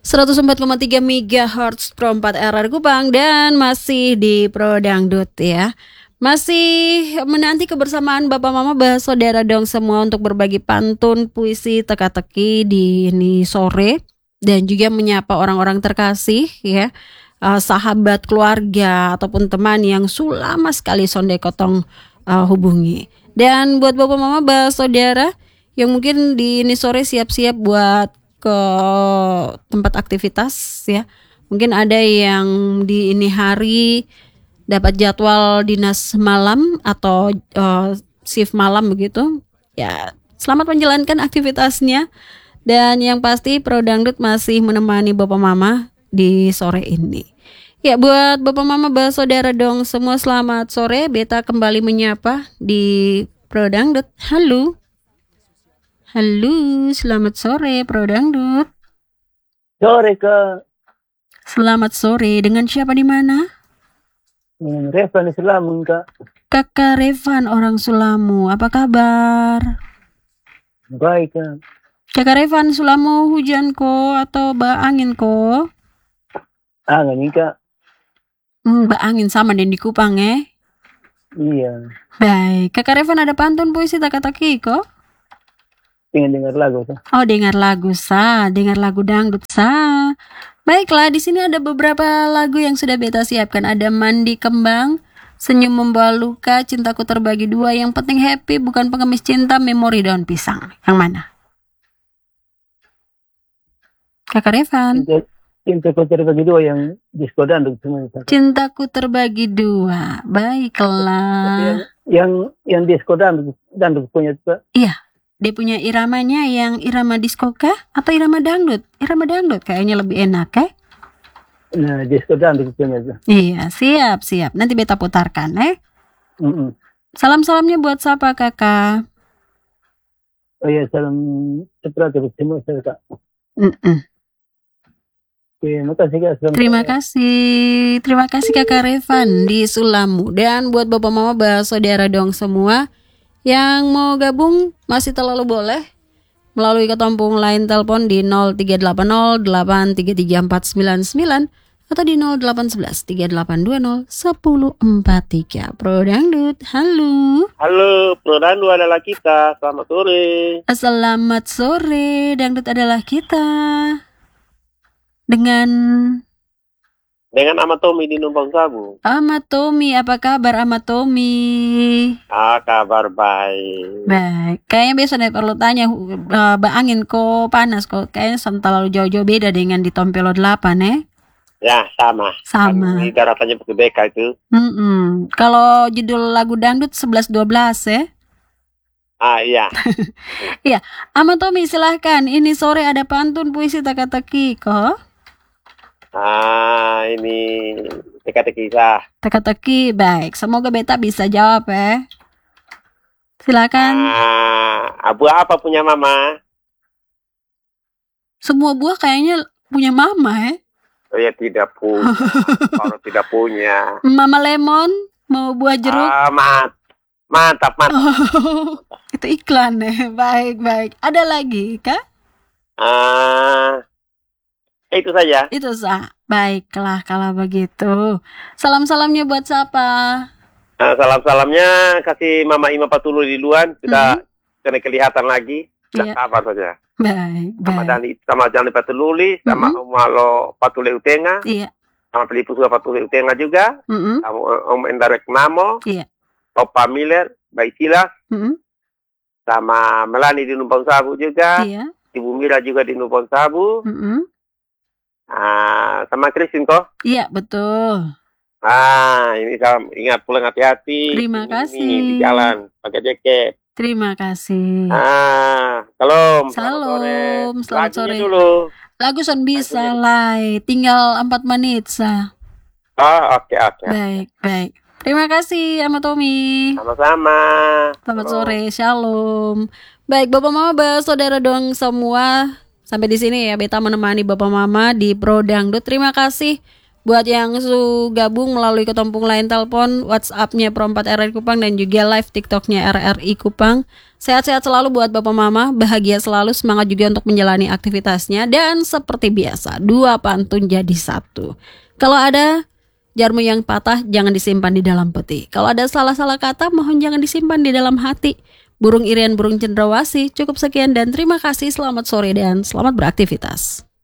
104,3 MHz Pro 4 RR Kupang dan masih di Pro Dangdut ya. Masih menanti kebersamaan Bapak Mama Saudara dong semua untuk berbagi pantun, puisi, teka-teki di ini sore dan juga menyapa orang-orang terkasih ya. Sahabat, keluarga ataupun teman yang lama sekali sonde kotong hubungi. Dan buat Bapak Mama Saudara yang mungkin di ini sore siap-siap buat ke tempat aktivitas ya. Mungkin ada yang di ini hari dapat jadwal dinas malam atau shift malam begitu. Ya, selamat menjalankan aktivitasnya. Dan yang pasti Pro Dangdut masih menemani Bapak Mama di sore ini. Ya, buat Bapak Mama Saudara dong semua selamat sore. Beta kembali menyapa di Pro Dangdut. Halo. Halo, selamat sore Pro Dangdut. Sore Kak. Selamat sore, dengan siapa di mana? Revan di Sulamu Kak. Kakak Revan orang Sulamu, apa kabar? Baik Kak. Kakak Revan, Sulamu hujan ko atau ba angin ko? Angin nih Kak. Ba angin sama dan di Kupang Iya. Baik, Kakak Revan ada pantun puisi teka-teki ko? Pengen dengar lagu Kak. Oh, dengar lagu dengar lagu dangdut Baiklah, di sini ada beberapa lagu yang sudah beta siapkan. Ada Mandi Kembang, Senyum Membawa Luka, Cintaku Terbagi Dua, Yang Penting Happy, Bukan Pengemis Cinta, Memori Daun Pisang. Yang mana? Kakak Revan. Cintaku Terbagi Dua yang disco dangdut semua Kak. Cintaku Terbagi Dua. Baiklah. Yang disco dangdut punya Kak. Iya. Dia punya iramanya yang irama disco kah atau irama dangdut? Irama dangdut kayaknya lebih enak Nah, disco dangdut punya Kak. Iya, siap. Nanti beta putarkan Salam-salamnya buat siapa kakak? Oh ya, salam seperti semua Kak. Terima kasih Kak. Terima kasih Kakak Revan di Sulamu. Dan buat Bapak Mama Saudara dong semua yang mau gabung masih terlalu boleh melalui ketompung line telepon di 0380833499 atau di 081138201043. Pro Dangdut, halo. Halo, Pro Dangdut adalah kita. Selamat sore. Selamat sore, Dangdut adalah kita. Dengan Ahmad Tommy di Numpang Sabu. Ahmad Tommy, apa kabar Ahmad Tommy? Kabar baik. Baik, kayaknya biasa perlu tanya, angin kok panas kok, kayaknya terlalu jauh-jauh beda dengan di Tompelo 8 Ya, sama. Sama. Ini daratannya pakai BK itu. Kalau judul lagu dangdut 11-12 Iya. Iya, Ahmad Tommy silahkan, ini sore ada pantun puisi teka-teki kok. Ini teka-teki kisah. Teka-teki, baik. Semoga beta bisa jawab Silakan. Buah apa punya mama? Semua buah kayaknya punya mama Oh ya, tidak punya. Kalau tidak punya. Mama lemon, mau buah jeruk. Mantap. Oh, itu iklan Baik. Ada lagi kah? Itu saja. Itu Baiklah kalau begitu. Salam-salamnya buat siapa? Salam-salamnya kasih Mama Ima Patulu di luar. Sudah kena kelihatan lagi. Sudah kabar saja. Baik. Sama Jani Patululi, sama Omalo Patule Utenga. Iya. Sama Filipu Suga Patule Utenga juga. Sama Om Endarek Namo. Iya. Opa Miller, Baitila. Sama Melani di Numpang Sabu juga. Iya. Ibu Mira juga di Numpang Sabu. Sama Kristin kok? Iya, betul. Ini ingat pulang hati-hati. Terima kasih. Ini di jalan pakai jaket. Terima kasih. Salam. Selamat sore. Dulu. Lagu son bisa tinggal 4 menit Oke. Baik. Terima kasih Ahmad Tommy. Sama-sama. Selamat sore, shalom. Baik, Bapak Mama Saudara dong semua. Sampai di sini ya beta menemani Bapak Mama di Pro Dangdut. Terima kasih Buat yang gabung melalui ketumpung lain telepon, WhatsApp-nya Pro 4 RRI Kupang dan juga live TikTok-nya RRI Kupang. Sehat-sehat selalu buat Bapak Mama, bahagia selalu, semangat juga untuk menjalani aktivitasnya. Dan seperti biasa, 2 pantun jadi 1. Kalau ada jarum yang patah, jangan disimpan di dalam peti. Kalau ada salah-salah kata, mohon jangan disimpan di dalam hati. Burung irian, burung cendrawasih. Cukup sekian dan terima kasih, selamat sore dan selamat beraktivitas.